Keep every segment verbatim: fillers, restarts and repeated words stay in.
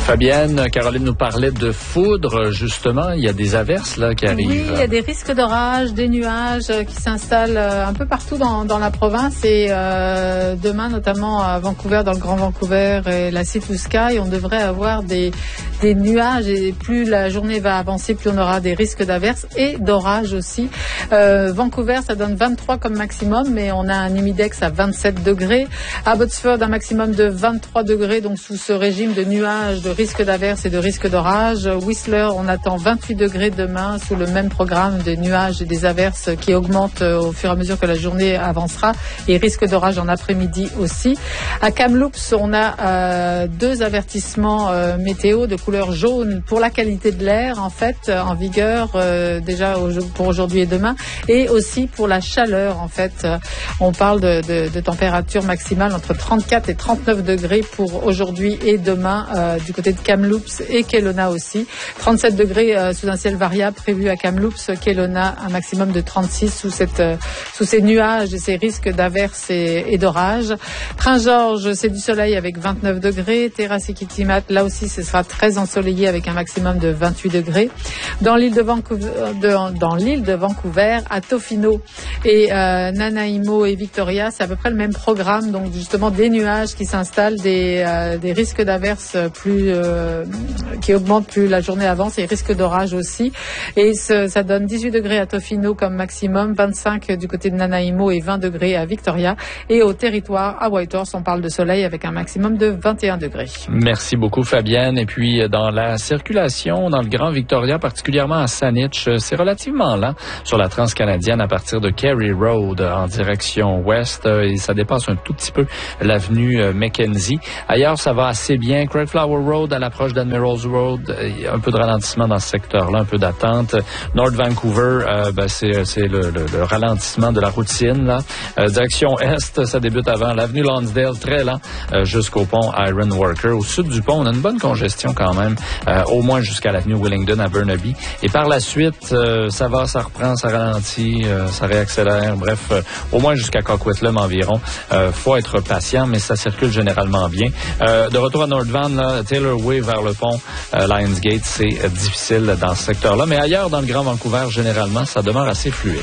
Fabienne, Caroline nous parlait de foudre, justement. Il y a des averses là qui arrivent. Oui, il y a des risques d'orage, des nuages qui s'installent un peu partout dans, dans la province. Et euh, demain, notamment à Vancouver, dans le Grand Vancouver et la Sea Sky, on devrait avoir des, des nuages. Et plus la journée va avancer, plus on aura des risques d'averses et d'orage aussi. Euh, Vancouver, ça donne vingt-trois comme maximum, mais on a un humidex à vingt-sept degrés. Abbotsford, un maximum de vingt-trois degrés, donc sous ce régime de nuages, de risque d'averse et de risque d'orage. Whistler, on attend vingt-huit degrés demain sous le même programme de nuages et des averses qui augmentent au fur et à mesure que la journée avancera et risque d'orage en après-midi aussi. À Kamloops, on a euh, deux avertissements euh, météo de couleur jaune pour la qualité de l'air en fait en vigueur euh, déjà au, pour aujourd'hui et demain et aussi pour la chaleur en fait. On parle de, de, de température maximale entre trente-quatre et trente-neuf degrés pour aujourd'hui et demain euh, du côté de Kamloops et Kelowna aussi. trente-sept degrés euh, sous un ciel variable prévu à Kamloops, Kelowna un maximum de trente-six sous cette euh, sous ces nuages et ces risques d'averses et, et d'orage. Prince George, c'est du soleil avec vingt-neuf degrés. Terrace et Kitimat, là aussi ce sera très ensoleillé avec un maximum de vingt-huit degrés. Dans l'île de Vancouver, de, dans l'île de Vancouver, à Tofino et euh, Nanaimo et Victoria, c'est à peu près le même programme, donc justement des nuages qui s'installent, des, euh, des risques d'averses plus euh, qui augmentent plus la journée avance et risques d'orage aussi. Et ce, ça donne dix-huit degrés à Tofino comme maximum, vingt-cinq du côté de Nanaimo et vingt degrés à Victoria. Et au territoire, à Whitehorse, on parle de soleil avec un maximum de vingt et un degrés. Merci beaucoup Fabienne. Et puis dans la circulation dans le Grand Victoria, particulièrement à Saanich, c'est relativement lent sur la transcanadienne à partir de Carey Road en direction ouest et ça dépasse un tout petit peu l'avenue Mackenzie. Ailleurs, ça va assez bien. Craigflower Road à l'approche d'Admirals Road, il y a un peu de ralentissement dans ce secteur-là, un peu d'attente. North Vancouver, euh, ben c'est, c'est le, le, le ralentissement de la routine là. Euh, direction est, ça débute avant l'avenue Lonsdale, très lent euh, jusqu'au pont Iron Worker. Au sud du pont, on a une bonne congestion quand même, euh, au moins jusqu'à l'avenue Willingdon à Burnaby. Et par la suite, euh, ça va, ça reprend, ça ralentit, euh, ça réaccélère. Bref, euh, au moins jusqu'à Coquitlam environ. Euh, faut être patient, mais ça circule généralement bien. Euh, de retour à North Van, là, Taylor Way vers le pont euh, Lionsgate, c'est euh, difficile dans ce secteur-là. Mais ailleurs, dans le Grand Vancouver, généralement, ça demeure assez fluide.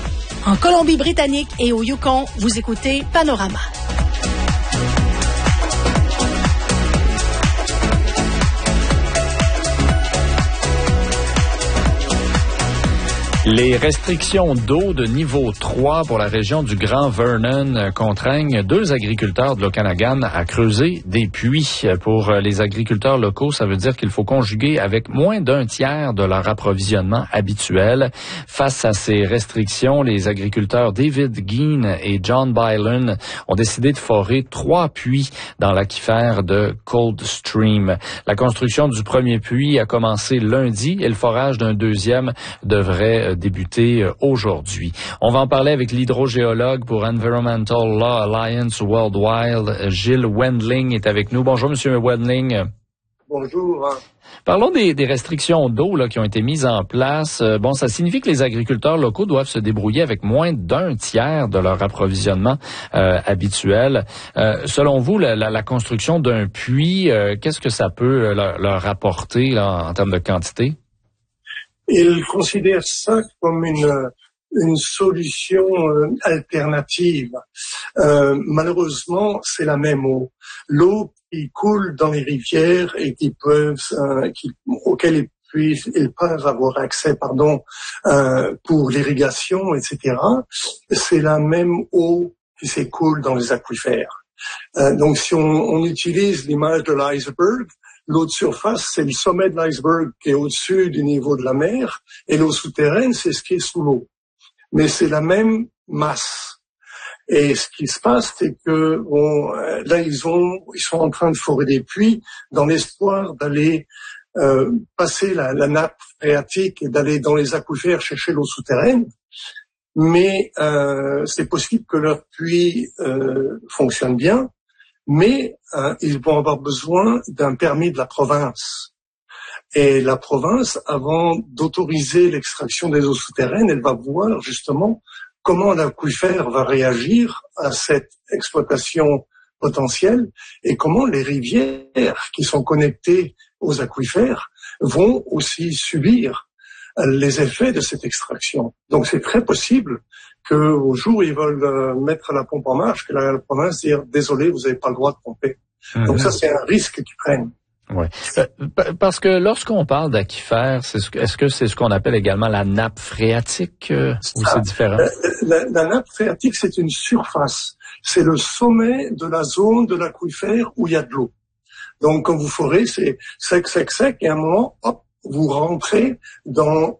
En Colombie-Britannique et au Yukon, vous écoutez Panorama. Les restrictions d'eau de niveau trois pour la région du Grand Vernon contraignent deux agriculteurs de l'Okanagan à creuser des puits. Pour les agriculteurs locaux, ça veut dire qu'il faut conjuguer avec moins d'un tiers de leur approvisionnement habituel. Face à ces restrictions, les agriculteurs David Gein et John Bylan ont décidé de forer trois puits dans l'aquifère de Cold Stream. La construction du premier puits a commencé lundi et le forage d'un deuxième devrait débuter aujourd'hui. On va en parler avec l'hydrogéologue pour Environmental Law Alliance Worldwide, Gilles Wendling est avec nous. Bonjour, Monsieur Wendling. Bonjour. Parlons des, des restrictions d'eau là, qui ont été mises en place. Euh, bon, ça signifie que les agriculteurs locaux doivent se débrouiller avec moins d'un tiers de leur approvisionnement euh, habituel. Euh, selon vous, la, la, la construction d'un puits, euh, qu'est-ce que ça peut leur, leur apporter là, en termes de quantité? Ils considèrent ça comme une, une solution euh, alternative. Euh, malheureusement, c'est la même eau. L'eau qui coule dans les rivières et qui peuvent, euh, qui, auxquelles ils, puissent, ils peuvent avoir accès, pardon, euh, pour l'irrigation, et cetera. C'est la même eau qui s'écoule dans les aquifères. Euh, donc, si on, on utilise l'image de l'iceberg, l'eau de surface, c'est le sommet de l'iceberg qui est au-dessus du niveau de la mer, et l'eau souterraine, c'est ce qui est sous l'eau. Mais c'est la même masse. Et ce qui se passe, c'est que bon, là, ils ont, ils sont en train de forer des puits dans l'espoir d'aller euh, passer la, la nappe phréatique et d'aller dans les aquifères chercher l'eau souterraine. Mais euh, c'est possible que leur puits euh, fonctionne bien. Mais euh, ils vont avoir besoin d'un permis de la province. Et la province, avant d'autoriser l'extraction des eaux souterraines, elle va voir justement comment l'aquifère va réagir à cette exploitation potentielle et comment les rivières qui sont connectées aux aquifères vont aussi subir les effets de cette extraction. Donc c'est très possible qu'au jour où ils veulent mettre la pompe en marche, que la province dise « désolé, vous n'avez pas le droit de pomper ». Mmh. Donc ça, c'est un risque qu'ils prennent. Oui, parce que lorsqu'on parle d'aquifères, c'est ce, est-ce que c'est ce qu'on appelle également la nappe phréatique euh, ou c'est différent? La, la, la nappe phréatique, c'est une surface. C'est le sommet de la zone de l'aquifère où il y a de l'eau. Donc, quand vous forez, c'est sec, sec, sec, et à un moment, hop, vous rentrez dans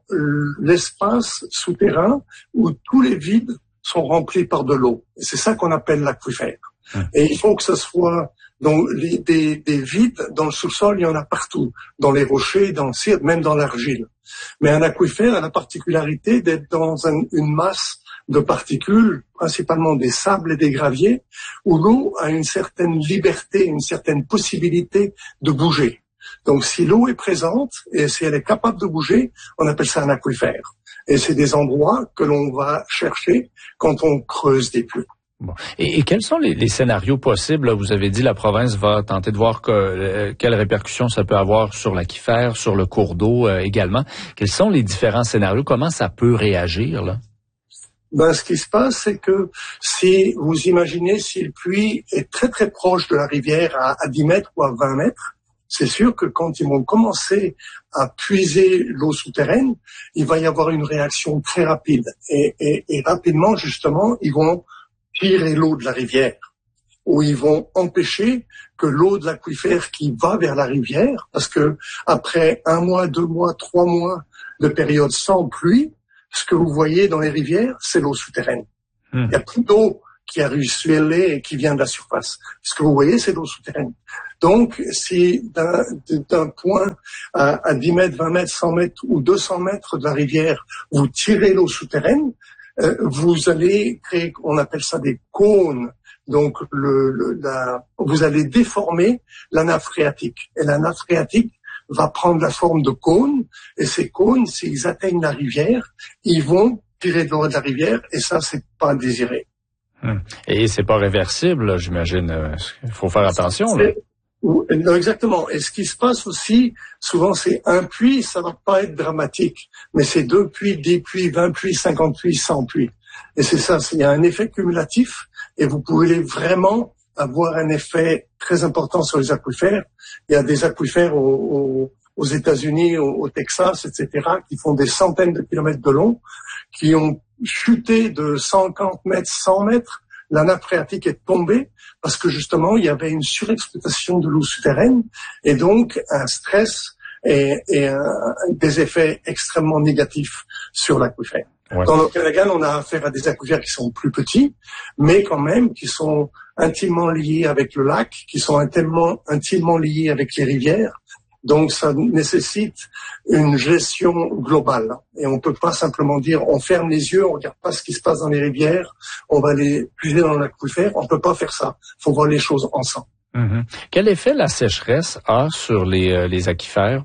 l'espace souterrain où tous les vides sont remplis par de l'eau. Et c'est ça qu'on appelle l'aquifère. Hum. Et il faut que ce soit donc les, des, des vides dans le sous-sol, il y en a partout, dans les rochers, dans le cirque, même dans l'argile. Mais un aquifère a la particularité d'être dans un, une masse de particules, principalement des sables et des graviers, où l'eau a une certaine liberté, une certaine possibilité de bouger. Donc si l'eau est présente et si elle est capable de bouger, on appelle ça un aquifère. Et c'est des endroits que l'on va chercher quand on creuse des puits. Bon. Et, et quels sont les, les scénarios possibles? Vous avez dit la province va tenter de voir que, euh, quelles répercussions ça peut avoir sur l'aquifère, sur le cours d'eau euh, également. Quels sont les différents scénarios? Comment ça peut réagir, là? Ben, ce qui se passe, c'est que si vous imaginez si le puits est très très proche de la rivière à, à dix mètres ou à vingt mètres, c'est sûr que quand ils vont commencer à puiser l'eau souterraine, il va y avoir une réaction très rapide. Et, et, et rapidement, justement, ils vont tirer l'eau de la rivière, où ils vont empêcher que l'eau de l'aquifère qui va vers la rivière, parce que après un mois, deux mois, trois mois de période sans pluie, ce que vous voyez dans les rivières, c'est l'eau souterraine. Mmh. Il n'y a plus d'eau qui a ruissellé et qui vient de la surface. Ce que vous voyez, c'est l'eau souterraine. Donc, si d'un, d'un point à, à dix mètres, vingt mètres, cent mètres ou deux cents mètres de la rivière, vous tirez l'eau souterraine, Euh, vous allez créer, on appelle ça des cônes. Donc, le, le, la, vous allez déformer la nappe phréatique. Et la nappe phréatique va prendre la forme de cônes. Et ces cônes, s'ils atteignent la rivière, ils vont tirer de l'eau de la rivière. Et ça, c'est pas désiré. Hum. Et c'est pas réversible, j'imagine. Il faut faire attention, là. Non, exactement. Et ce qui se passe aussi, souvent, c'est un puits, ça va pas être dramatique. Mais c'est deux puits, dix puits, vingt puits, cinquante puits, cent puits. Et c'est ça, il y a un effet cumulatif et vous pouvez vraiment avoir un effet très important sur les aquifères. Il y a des aquifères aux, aux, aux États-Unis, au, au Texas, et cetera, qui font des centaines de kilomètres de long, qui ont chuté de cinquante mètres, cent mètres. La nappe phréatique est tombée parce que justement, il y avait une surexploitation de l'eau souterraine et donc un stress et, et un, des effets extrêmement négatifs sur l'aquifère. Ouais. Dans l'Okanagan, on a affaire à des aquifères qui sont plus petits, mais quand même qui sont intimement liés avec le lac, qui sont intimement, intimement liés avec les rivières. Donc, ça nécessite une gestion globale. Et on peut pas simplement dire, on ferme les yeux, on regarde pas ce qui se passe dans les rivières, on va les puiser dans l'aquifère. On peut pas faire ça. Il faut voir les choses ensemble. Mm-hmm. Quel effet la sécheresse a sur les, euh, les aquifères?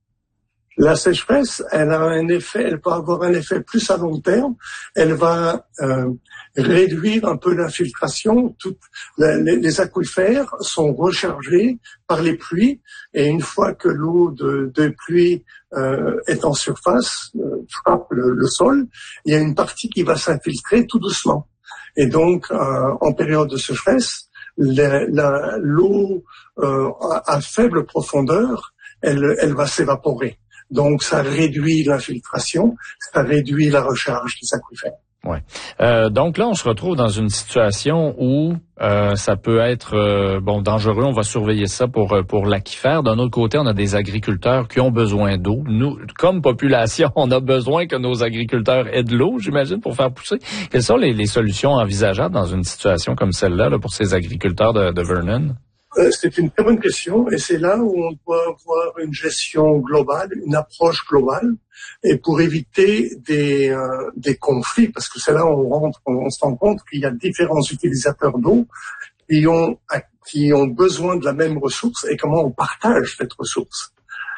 La sécheresse, elle a un effet, elle peut avoir un effet plus à long terme. Elle va euh, réduire un peu l'infiltration. Toutes les, les aquifères sont rechargés par les pluies et une fois que l'eau de, de pluie euh, est en surface, euh, frappe le, le sol, il y a une partie qui va s'infiltrer tout doucement. Et donc, euh, en période de sécheresse, la, la, l'eau euh, à, à faible profondeur, elle, elle va s'évaporer. Donc, ça réduit l'infiltration, ça réduit la recharge des aquifères. Ouais. Euh, donc là, on se retrouve dans une situation où euh, ça peut être euh, bon dangereux. On va surveiller ça pour pour l'aquifère. D'un autre côté, on a des agriculteurs qui ont besoin d'eau. Nous, comme population, on a besoin que nos agriculteurs aient de l'eau, j'imagine, pour faire pousser. Quelles sont les, les solutions envisageables dans une situation comme celle-là là, pour ces agriculteurs de, de Vernon? C'est une très bonne question et c'est là où on doit avoir une gestion globale, une approche globale et pour éviter des, euh, des conflits parce que c'est là où on rentre, on se rend compte qu'il y a différents utilisateurs d'eau qui ont, qui ont besoin de la même ressource et comment on partage cette ressource.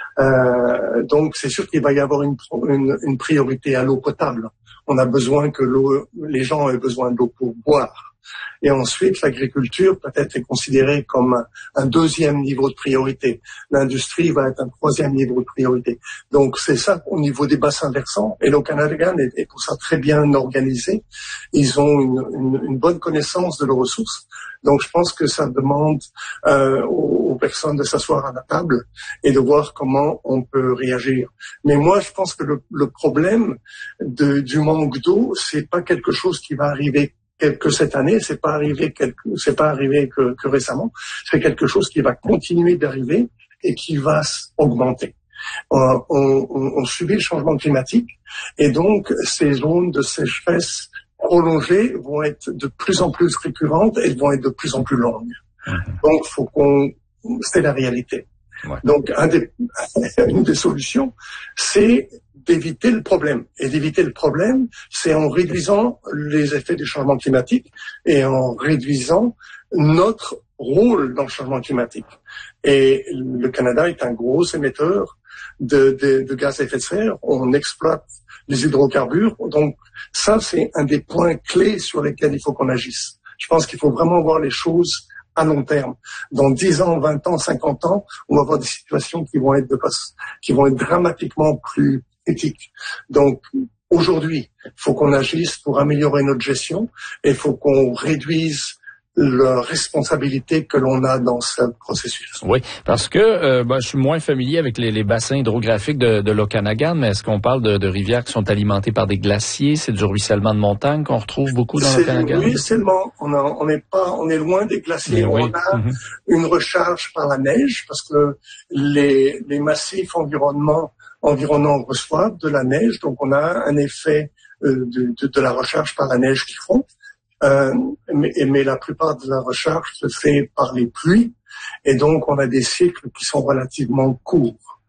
Euh, donc c'est sûr qu'il va y avoir une, une, une priorité à l'eau potable. On a besoin que l'eau, les gens aient besoin de l'eau pour boire. Et ensuite, l'agriculture peut-être est considérée comme un, un deuxième niveau de priorité. L'industrie va être un troisième niveau de priorité. Donc, c'est ça au niveau des bassins versants. Et l'Okanagan est, est pour ça très bien organisé. Ils ont une, une, une bonne connaissance de leurs ressources. Donc, je pense que ça demande euh, aux, aux personnes de s'asseoir à la table et de voir comment on peut réagir. Mais moi, je pense que le, le problème de, du manque d'eau, c'est pas quelque chose qui va arriver que cette année, c'est pas arrivé quelque, c'est pas arrivé que, que récemment. C'est quelque chose qui va continuer d'arriver et qui va augmenter. On, on, on subit le changement climatique et donc ces zones de sécheresse prolongées vont être de plus en plus récurrentes et vont être de plus en plus longues. Mmh. Donc, faut qu'on, c'est la réalité. Ouais. Donc, un des, une des solutions, c'est d'éviter le problème. Et d'éviter le problème, c'est en réduisant les effets du changement climatique et en réduisant notre rôle dans le changement climatique. Et le Canada est un gros émetteur de, de, de gaz à effet de serre. On exploite les hydrocarbures. Donc, ça, c'est un des points clés sur lesquels il faut qu'on agisse. Je pense qu'il faut vraiment voir les choses à long terme. Dans dix ans, vingt ans, cinquante ans, on va avoir des situations qui vont être de qui vont être dramatiquement plus éthiques. Donc, aujourd'hui, il faut qu'on agisse pour améliorer notre gestion et il faut qu'on réduise la responsabilité que l'on a dans ce processus. Oui, parce que euh, ben, je suis moins familier avec les, les bassins hydrographiques de, de l'Okanagan, mais est-ce qu'on parle de, de rivières qui sont alimentées par des glaciers? C'est du ruissellement de montagne qu'on retrouve beaucoup dans l'Okanagan? Oui, seulement on a, on n'est pas, on est loin des glaciers. Mais on oui. a mm-hmm. une recharge par la neige parce que les, les massifs environnement, environnants reçoivent de la neige, donc on a un effet euh, de, de, de la recharge par la neige qui fond. Euh, mais, mais la plupart de la recharge se fait par les pluies et donc on a des cycles qui sont relativement courts.